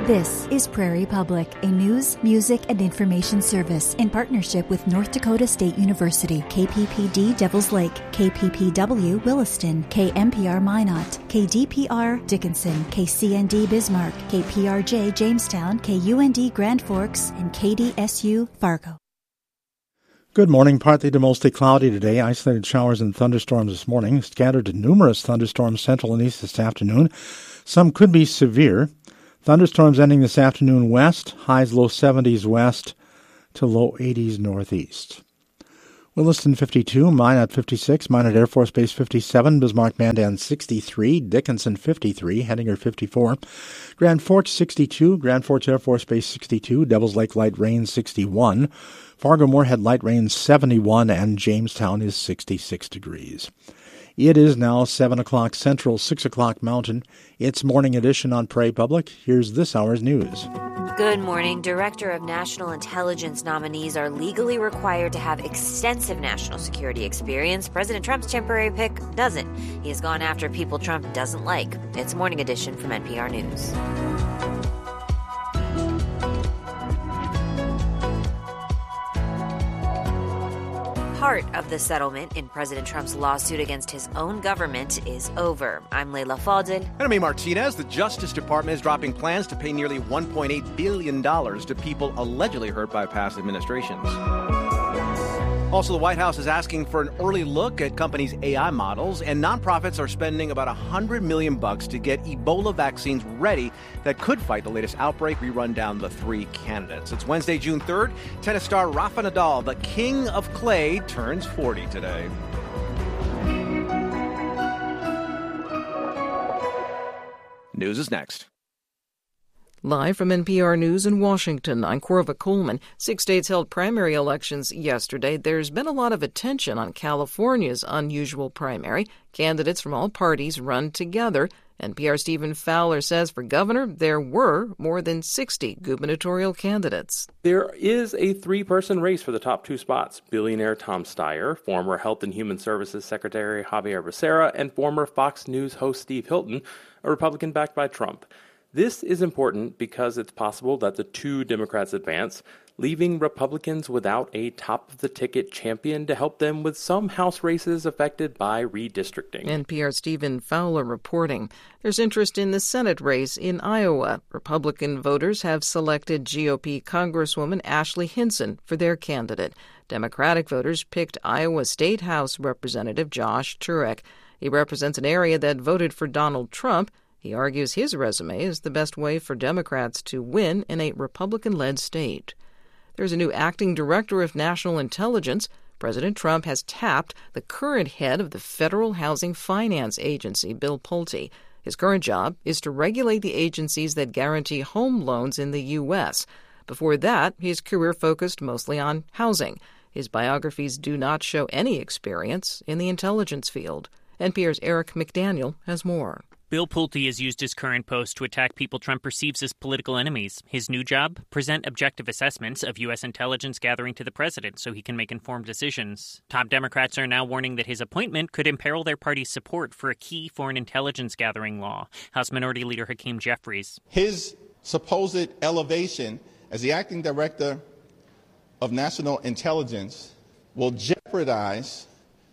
This is Prairie Public, a news, music, and information service in partnership with North Dakota State University, KPPD Devils Lake, KPPW Williston, KMPR Minot, KDPR Dickinson, KCND Bismarck, KPRJ Jamestown, KUND Grand Forks, and KDSU Fargo. Good morning. Partly to mostly cloudy today. Isolated showers and thunderstorms this morning. Scattered to numerous thunderstorms central and east this afternoon. Some could be severe. Thunderstorms ending this afternoon west. Highs low 70s west to low 80s northeast. Williston 52, Minot 56, Minot Air Force Base 57, Bismarck Mandan 63, Dickinson 53, Henninger 54, Grand Forks 62, Grand Forks Air Force Base 62, Devils Lake light rain 61, Fargo-Moorhead light rain 71, and Jamestown is 66 degrees. It is now 7 o'clock Central, 6 o'clock Mountain. It's Morning Edition on Prairie Public. Here's this hour's news. Good morning. Director of National Intelligence nominees are legally required to have extensive national security experience. President Trump's temporary pick doesn't. He has gone after people Trump doesn't like. It's Morning Edition from NPR News. Part of the settlement in President Trump's lawsuit against his own government is over. I'm Leila Fadel. And I'm A. Martinez. The Justice Department is dropping plans to pay nearly $1.8 billion to people allegedly hurt by past administrations. Also, the White House is asking for an early look at companies' AI models, and nonprofits are spending about $100 million to get Ebola vaccines ready that could fight the latest outbreak. We run down the three candidates. It's Wednesday, June 3rd. Tennis star Rafa Nadal, the king of clay, turns 40 today. News is next. Live from NPR News in Washington, I'm Corva Coleman. 6 states held primary elections yesterday. There's been a lot of attention on California's unusual primary. Candidates from all parties run together. NPR's Stephen Fowler says for governor, there were more than 60 gubernatorial candidates. There is a three-person race for the top two spots. Billionaire Tom Steyer, former Health and Human Services Secretary Javier Becerra, and former Fox News host Steve Hilton, a Republican backed by Trump. This is important because it's possible that the two Democrats advance, leaving Republicans without a top-of-the-ticket champion to help them with some House races affected by redistricting. NPR's Stephen Fowler reporting. There's interest in the Senate race in Iowa. Republican voters have selected GOP Congresswoman Ashley Hinson for their candidate. Democratic voters picked Iowa State House Representative Josh Turek. He represents an area that voted for Donald Trump. He argues his resume is the best way for Democrats to win in a Republican-led state. There's a new acting director of national intelligence. President Trump has tapped the current head of the Federal Housing Finance Agency, Bill Pulte. His current job is to regulate the agencies that guarantee home loans in the U.S. Before that, his career focused mostly on housing. His biographies do not show any experience in the intelligence field. NPR's Eric McDaniel has more. Bill Pulte has used his current post to attack people Trump perceives as political enemies. His new job? Present objective assessments of U.S. intelligence gathering to the president so he can make informed decisions. Top Democrats are now warning that his appointment could imperil their party's support for a key foreign intelligence gathering law. House Minority Leader Hakeem Jeffries. His supposed elevation as the acting director of national intelligence will jeopardize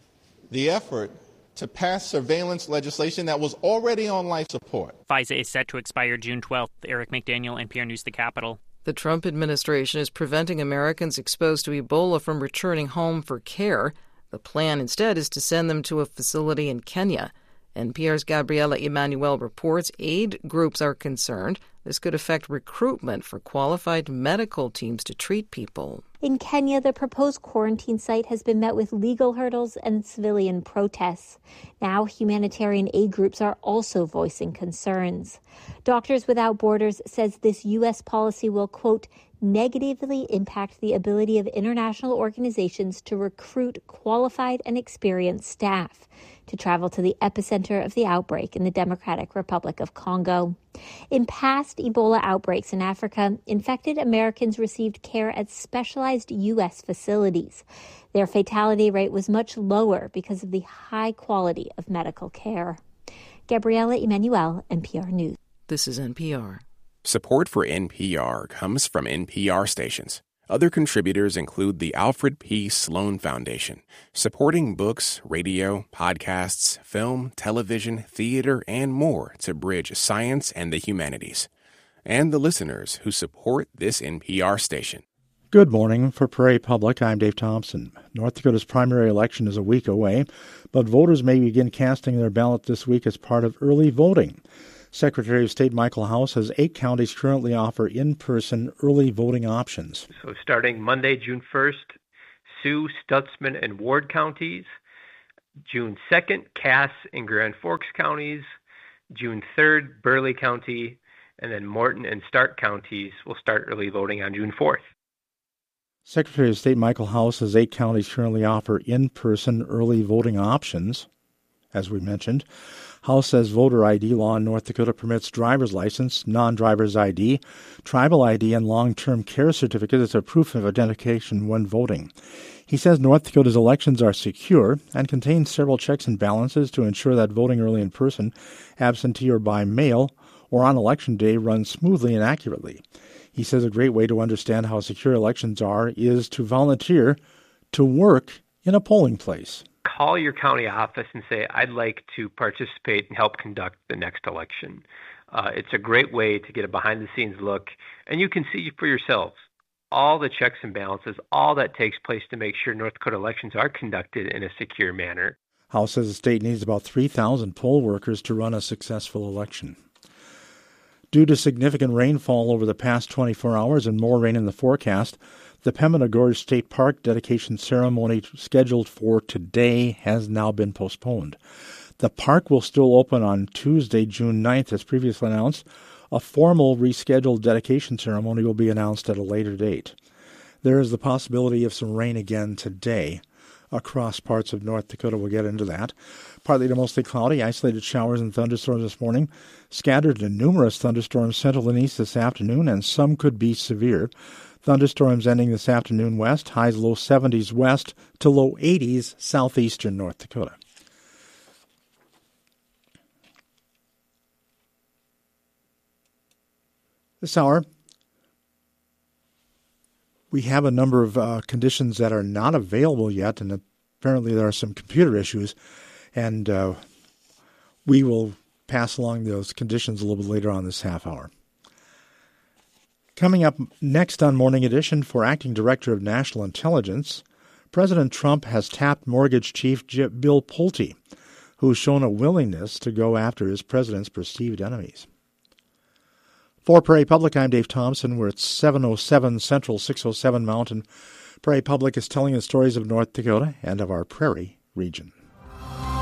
the effort to pass surveillance legislation that was already on life support. FISA is set to expire June 12th. Eric McDaniel, NPR News, the Capitol. The Trump administration is preventing Americans exposed to Ebola from returning home for care. The plan instead is to send them to a facility in Kenya. NPR's Gabriela Emanuel reports aid groups are concerned this could affect recruitment for qualified medical teams to treat people. In Kenya, the proposed quarantine site has been met with legal hurdles and civilian protests. Now, humanitarian aid groups are also voicing concerns. Doctors Without Borders says this U.S. policy will, quote, negatively impact the ability of international organizations to recruit qualified and experienced staff to travel to the epicenter of the outbreak in the Democratic Republic of Congo. In past Ebola outbreaks in Africa, infected Americans received care at specialized U.S. facilities. Their fatality rate was much lower because of the high quality of medical care. Gabriela Emanuel, NPR News. This is NPR. Support for NPR comes from NPR stations. Other contributors include the Alfred P. Sloan Foundation, supporting books, radio, podcasts, film, television, theater, and more to bridge science and the humanities. And the listeners who support this NPR station. Good morning. For Prairie Public, I'm Dave Thompson. North Dakota's primary election is a week away, but voters may begin casting their ballot this week as part of early voting. Secretary of State Michael House says 8 counties currently offer in-person early voting options. So starting Monday, June 1st, Sioux, Stutzman, and Ward counties. June 2nd, Cass and Grand Forks counties. June 3rd, Burleigh County. And then Morton and Stark counties will start early voting on June 4th. Secretary of State Michael House says 8 counties currently offer in-person early voting options, as we mentioned. House says voter ID law in North Dakota permits driver's license, non-driver's ID, tribal ID, and long-term care certificate as a proof of identification when voting. He says North Dakota's elections are secure and contain several checks and balances to ensure that voting early in person, absentee or by mail, or on election day runs smoothly and accurately. He says a great way to understand how secure elections are is to volunteer to work in a polling place. Call your county office and say, I'd like to participate and help conduct the next election. It's a great way to get a behind-the-scenes look, and you can see for yourselves all the checks and balances, all that takes place to make sure North Dakota elections are conducted in a secure manner. House says the state needs about 3,000 poll workers to run a successful election. Due to significant rainfall over the past 24 hours and more rain in the forecast, the Pembina Gorge State Park dedication ceremony scheduled for today has now been postponed. The park will still open on Tuesday, June 9th, as previously announced. A formal rescheduled dedication ceremony will be announced at a later date. There is the possibility of some rain again today across parts of North Dakota. We'll get into that. Partly to mostly cloudy, isolated showers and thunderstorms this morning. Scattered to numerous thunderstorms central and east this afternoon, and some could be severe. Thunderstorms ending this afternoon west, highs low 70s west to low 80s southeastern North Dakota. This hour, we have a number of conditions that are not available yet, and apparently there are some computer issues, and we will pass along those conditions a little bit later on this half hour. Coming up next on Morning Edition, for Acting Director of National Intelligence, President Trump has tapped mortgage chief Bill Pulte, who's shown a willingness to go after his president's perceived enemies. For Prairie Public, I'm Dave Thompson. We're at 707 Central, 607 Mountain. Prairie Public is telling the stories of North Dakota and of our prairie region.